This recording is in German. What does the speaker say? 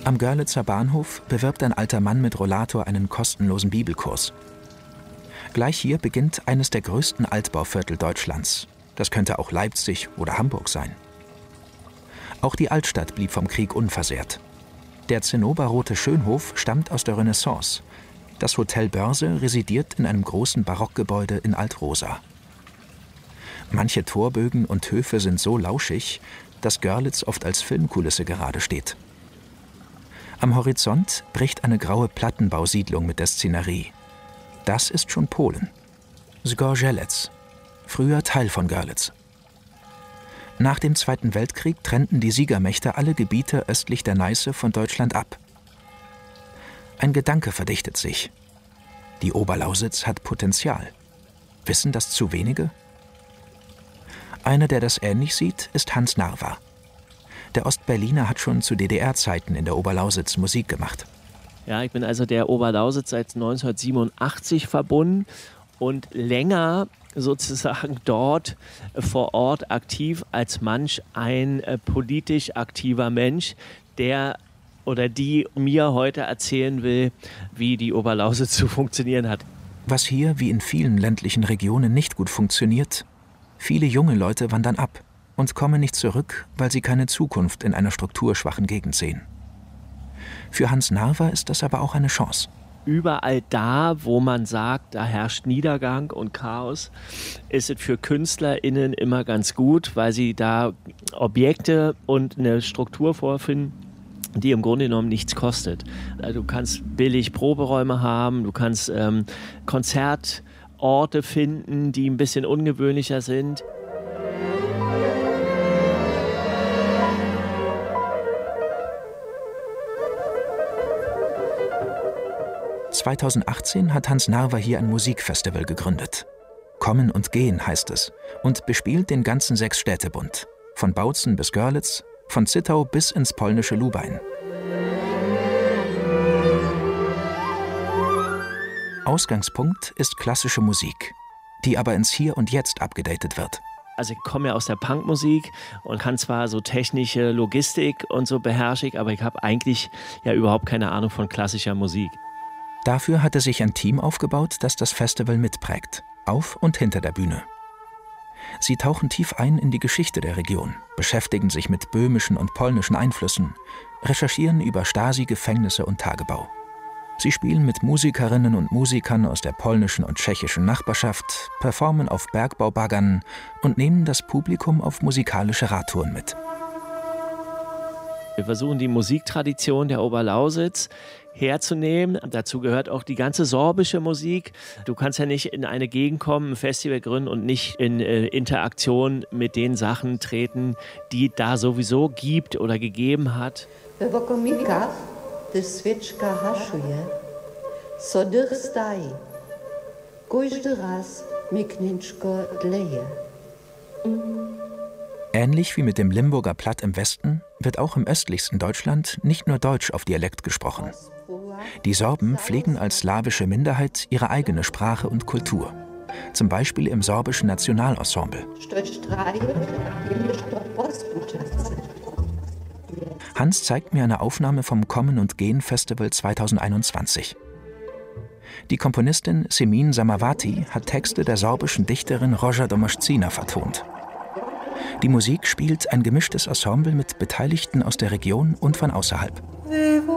Am Görlitzer Bahnhof bewirbt ein alter Mann mit Rollator einen kostenlosen Bibelkurs. Gleich hier beginnt eines der größten Altbauviertel Deutschlands. Das könnte auch Leipzig oder Hamburg sein. Auch die Altstadt blieb vom Krieg unversehrt. Der zinnoberrote Schönhof stammt aus der Renaissance. Das Hotel Börse residiert in einem großen Barockgebäude in Altrosa. Manche Torbögen und Höfe sind so lauschig, dass Görlitz oft als Filmkulisse gerade steht. Am Horizont bricht eine graue Plattenbausiedlung mit der Szenerie. Das ist schon Polen. Zgorzelec, früher Teil von Görlitz. Nach dem Zweiten Weltkrieg trennten die Siegermächte alle Gebiete östlich der Neiße von Deutschland ab. Ein Gedanke verdichtet sich. Die Oberlausitz hat Potenzial. Wissen das zu wenige? Einer, der das ähnlich sieht, ist Hans Narva. Der Ostberliner hat schon zu DDR-Zeiten in der Oberlausitz Musik gemacht. Ja, ich bin also der Oberlausitz seit 1987 verbunden und länger sozusagen dort vor Ort aktiv als manch ein politisch aktiver Mensch, der oder die mir heute erzählen will, wie die Oberlausitz zu funktionieren hat. Was hier wie in vielen ländlichen Regionen nicht gut funktioniert: viele junge Leute wandern ab und kommen nicht zurück, weil sie keine Zukunft in einer strukturschwachen Gegend sehen. Für Hans Narva ist das aber auch eine Chance. Überall da, wo man sagt, da herrscht Niedergang und Chaos, ist es für KünstlerInnen immer ganz gut, weil sie da Objekte und eine Struktur vorfinden, die im Grunde genommen nichts kostet. Also du kannst billig Proberäume haben, du kannst Konzertorte finden, die ein bisschen ungewöhnlicher sind. (2018) hat Hans Narva hier ein Musikfestival gegründet. Kommen und Gehen heißt es und bespielt den ganzen Sechsstädtebund. Von Bautzen bis Görlitz, von Zittau bis ins polnische Lubain. Ausgangspunkt ist klassische Musik, die aber ins Hier und Jetzt abgedatet wird. Also ich komme ja aus der Punkmusik und kann zwar so technische Logistik und so beherrsche ich, aber ich habe eigentlich ja überhaupt keine Ahnung von klassischer Musik. Dafür hatte sich ein Team aufgebaut, das das Festival mitprägt, auf und hinter der Bühne. Sie tauchen tief ein in die Geschichte der Region, beschäftigen sich mit böhmischen und polnischen Einflüssen, recherchieren über Stasi, Gefängnisse und Tagebau. Sie spielen mit Musikerinnen und Musikern aus der polnischen und tschechischen Nachbarschaft, performen auf Bergbaubaggern und nehmen das Publikum auf musikalische Radtouren mit. Wir versuchen, die Musiktradition der Oberlausitz herzunehmen. Dazu gehört auch die ganze sorbische Musik. Du kannst ja nicht in eine Gegend kommen, ein Festival gründen und nicht in Interaktion mit den Sachen treten, die da sowieso gibt oder gegeben hat. Ähnlich wie mit dem Limburger Platt im Westen wird auch im östlichsten Deutschland nicht nur Deutsch auf Dialekt gesprochen. Die Sorben pflegen als slawische Minderheit ihre eigene Sprache und Kultur. Zum Beispiel im sorbischen Nationalensemble. Hans zeigt mir eine Aufnahme vom Kommen und Gehen Festival 2021. Die Komponistin Semin Samavati hat Texte der sorbischen Dichterin Roja Domaschzina vertont. Die Musik spielt ein gemischtes Ensemble mit Beteiligten aus der Region und von außerhalb.